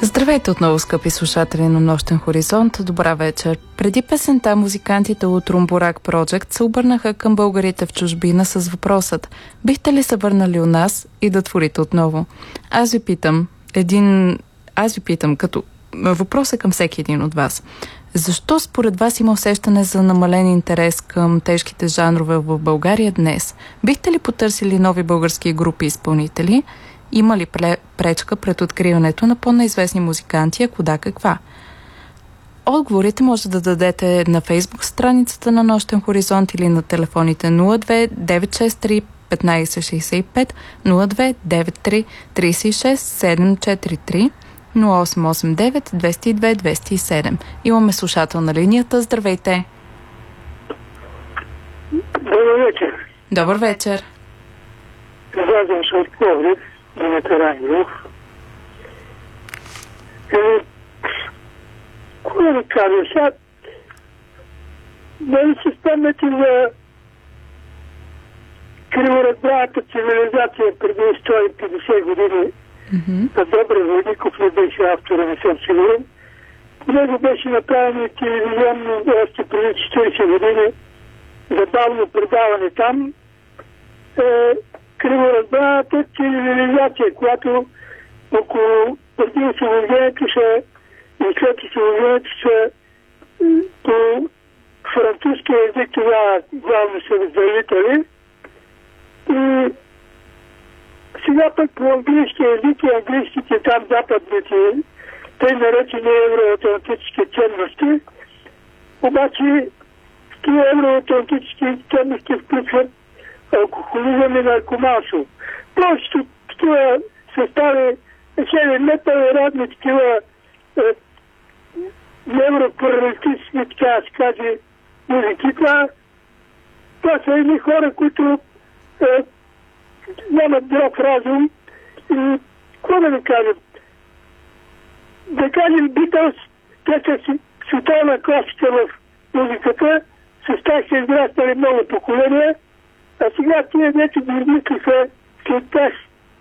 Здравейте отново, скъпи слушатели на Нощен хоризонт. Добра вечер. Преди песента музикантите от Румбурак Project се обърнаха към българите в чужбина с въпросът: бихте ли се върнали у нас и да творите отново? Аз ви питам, като въпрос е към всеки един от вас. Защо според вас има усещане за намален интерес към тежките жанрове в България днес? Бихте ли потърсили нови български групи изпълнители? Има ли пречка пред откриването на по-неизвестни музиканти, ако да, каква? Отговорите може да дадете на Фейсбук страницата на Нощен хоризонт или на телефоните 02 963 1565, 02 93 36 743, 0889 202 207. Имаме слушател на линията. Здравейте! Добър вечер! Добър вечер! Казвам се от Пловдив, Димитър Ангелов. Кога да кажа сега? Дали се спомняте за криворазбраната цивилизация преди 150 години? На Добре Войников не беше автора, не съм сигурен. Него беше направено телевизионно още преди 40 години забавно предаване там. Криворазбраната цивилизация, която около преди освобождението и след освобождението са по французския език тогава главно са разделители. И сега пък по английски език и английските там западните, тъй наречени евроатлантически ценности, обаче тия евроатлантически ценности включват алкохолизъм и наркоманство. Просто такива състави, неповеродни такива европлуралистични, така да се каже, музики. Това са едни хора, които нямат здрав разум и какво да ви кажем? Да кажем, Битълс, те са световна класика в музиката, с тях се израснали много поколения, а сега тия дето ги измислиха след тях